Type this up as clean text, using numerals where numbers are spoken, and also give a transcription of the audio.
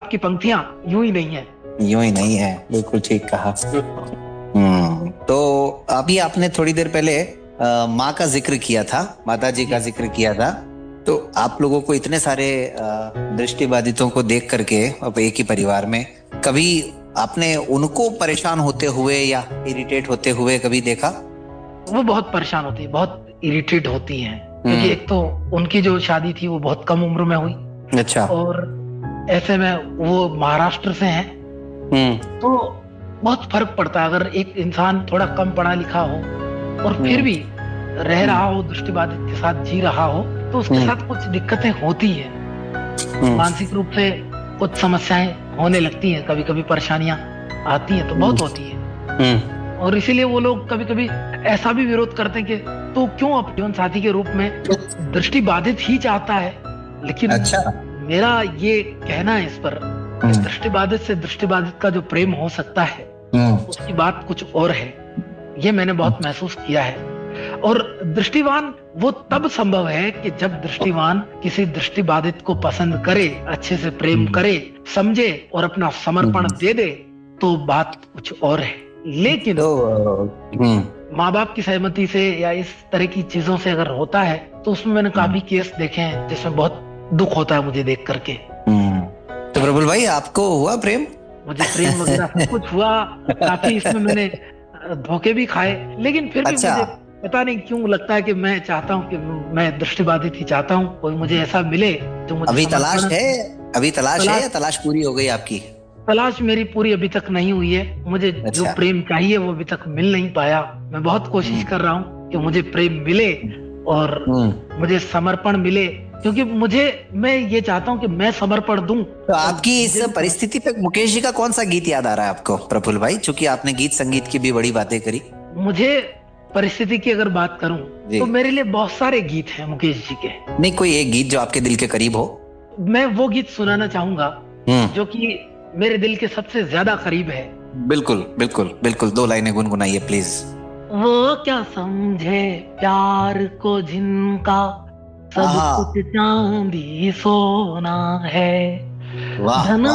की पंक्तियां यूं ही नहीं है। यूं ही नहीं है, बिल्कुल ठीक कहा। तो अभी आपने थोड़ी देर पहले माँ का जिक्र किया था, माता जी का जिक्र किया था। तो आप लोगों को इतने सारे दृष्टिबाधितों को देख करके अब एक ही परिवार में, कभी आपने उनको परेशान होते हुए या इरिटेट होते हुए कभी देखा? वो बहुत परेशान होती है, बहुत इरिटेट होती हैं, क्योंकि एक तो उनकी जो शादी थी वो बहुत कम उम्र में हुई। अच्छा। और ऐसे में वो महाराष्ट्र से हैं, तो बहुत फर्क पड़ता है। अगर एक इंसान थोड़ा कम पढ़ा लिखा हो और फिर भी रह रहा हो, दृष्टिबाधित के साथ जी रहा हो, तो उसके साथ कुछ दिक्कतें होती हैं। मानसिक रूप से कुछ समस्याएं होने लगती हैं, कभी कभी परेशानियां आती हैं, तो बहुत होती है। और इसीलिए वो लोग कभी कभी ऐसा भी विरोध करते हैं कि तो क्यों अपने जीवन साथी के रूप में दृष्टिबाधित ही चाहता है। लेकिन अच्छा। मेरा ये कहना है इस पर, दृष्टिबाधित से दृष्टिबाधित का जो प्रेम हो सकता है उसकी बात कुछ और है। ये मैंने बहुत महसूस किया है। और दृष्टिवान वो तब संभव है कि जब दृष्टिवान किसी दृष्टिबाधित को पसंद करे, अच्छे से प्रेम करे, समझे और अपना समर्पण दे दे, तो बात कुछ और है। लेकिन माँ बाप की सहमति से या इस तरह की चीजों से अगर होता है, तो उसमें मैंने काफी केस देखे हैं जिसमें बहुत दुख होता है मुझे देख करके। तो प्रफुल्ल भाई, आपको हुआ प्रेम? मुझे प्रेम वगैरह सब कुछ हुआ, काफी इसमें मैंने धोखे भी खाए, लेकिन फिर भी मुझे पता नहीं क्यों लगता है कि मैं चाहता हूँ कि मैं दृष्टिबाधित ही चाहता हूँ, कोई मुझे ऐसा मिले जो मुझे अभी तलाश है? अभी तलाश है या तलाश पूरी हो गई आपकी? तलाश मेरी पूरी अभी तक नहीं हुई है। मुझे जो प्रेम चाहिए वो अभी तक मिल नहीं पाया। मैं बहुत कोशिश कर रहा हूँ कि मुझे प्रेम मिले और मुझे समर्पण मिले, क्योंकि मैं ये चाहता हूँ कि मैं समर्पण दूं। तो आपकी इस परिस्थिति पे मुकेश जी का कौन सा गीत याद आ रहा है आपको प्रफुल्ल भाई, चूंकि आपने गीत संगीत की भी बड़ी बातें करी? मुझे परिस्थिति की अगर बात करूं तो मेरे लिए बहुत सारे गीत हैं मुकेश जी के। नहीं, कोई एक गीत जो आपके दिल के करीब हो? मैं वो गीत सुनाना चाहूंगा जो कि मेरे दिल के सबसे ज्यादा करीब है। बिल्कुल बिल्कुल बिल्कुल, 2 लाइनें गुनगुनाइए प्लीज। वो क्या समझे प्यार को जिनका सब कुछ चांदी सोना है, धन